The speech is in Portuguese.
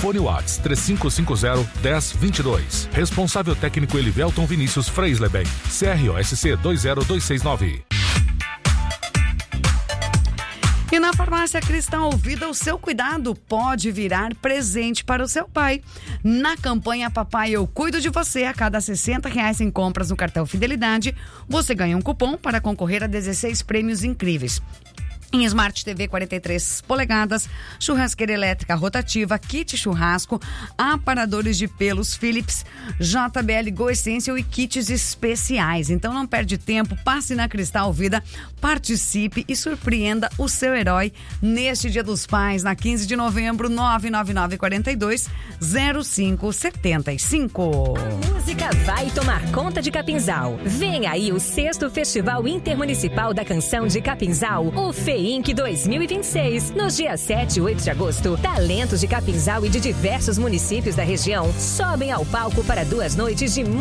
Fone WhatsApp 3550-1022. Responsável técnico Elivelton Vinícius Freisleben. CROSC 20269. E na Farmácia Cristal Vida, o seu cuidado pode virar presente para o seu pai. Na campanha Papai Eu Cuido de Você, a cada R$60 em compras no cartão Fidelidade, você ganha um cupom para concorrer a 16 prêmios incríveis. Em Smart TV 43 polegadas, churrasqueira elétrica rotativa, kit churrasco, aparadores de pelos Philips, JBL Go Essential e kits especiais. Então não perde tempo, passe na Cristal Vida, participe e surpreenda o seu herói neste Dia dos Pais, na 15 de novembro, 999420575. A música vai tomar conta de Capinzal. Vem aí o 6º Festival Intermunicipal da Canção de Capinzal, o FEINC 2026. Nos dias 7 e 8 de agosto, talentos de Capinzal e de diversos municípios da região sobem ao palco para 2 noites de